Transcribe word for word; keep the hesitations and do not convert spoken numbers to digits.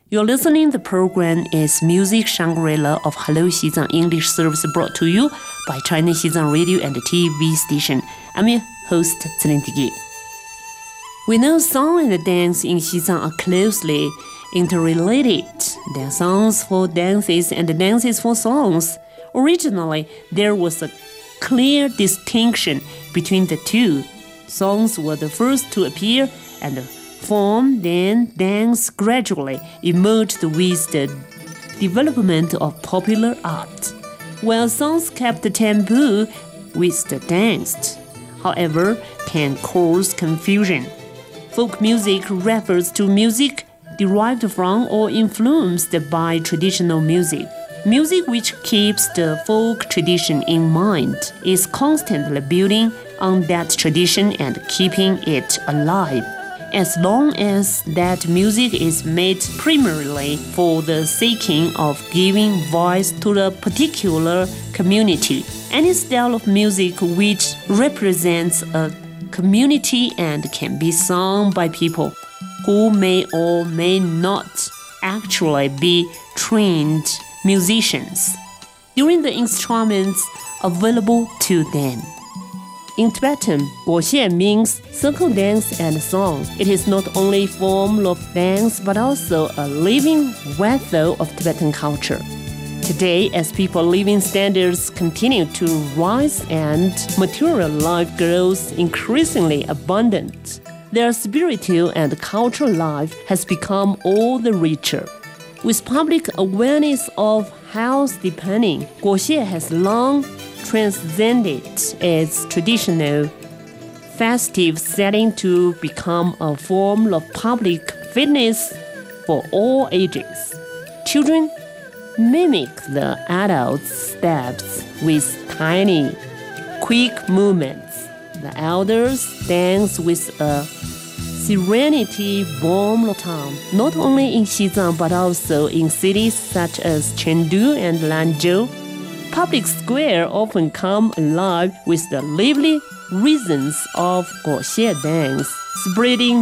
You're listening. The program is Music Shangri-La of Hello Xizang English service brought to you by China Xizang Radio and T V station. I'm your host, Celine Digi. We know song and dance in Xizang are closely interrelated. There are songs for dances and dances for songs. Originally, there was a clear distinction between the two. Songs were the first to appear and form, then dance gradually emerged with the development of popular art, while songs kept the tempo with the dance, however, can cause confusion. Folk music refers to music derived from or influenced by traditional music. Music which keeps the folk tradition in mind is constantly building on that tradition and keeping it alive. As long as that music is made primarily for the seeking of giving voice to the particular community, any style of music which represents a community and can be sung by people who may or may not actually be trained musicians during the instruments available to them. In Tibetan, guoxie means circle dance and song. It is not only a form of dance but also a living vessel of Tibetan culture. Today, as people's living standards continue to rise and material life grows increasingly abundant, their spiritual and cultural life has become all the richer. With public awareness of health deepening, guoxie has long transcended its traditional festive setting to become a form of public fitness for all ages. Children mimic the adults' steps with tiny, quick movements. The elders dance with a serenity born of time, not only in Xizang but also in cities such as Chengdu and Lanzhou. Public square often come alive with the lively rhythms of guoxie dance, spreading